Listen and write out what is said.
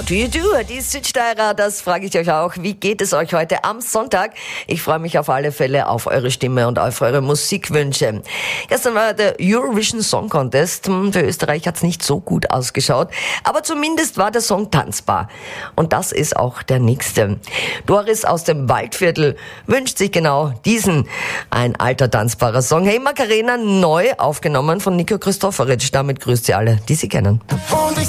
How do you do? Die Südsteirer, das frage ich euch auch. Wie geht es euch heute am Sonntag? Ich freue mich auf alle Fälle auf eure Stimme und auf eure Musikwünsche. Gestern war der Eurovision Song Contest. Für Österreich hat es nicht so gut ausgeschaut, aber zumindest war der Song tanzbar. Und das ist auch der nächste. Doris aus dem Waldviertel wünscht sich genau diesen. Ein alter tanzbarer Song. Hey Macarena, neu aufgenommen von Nico Christofferitsch. Damit grüßt sie alle, die sie kennen. Und ich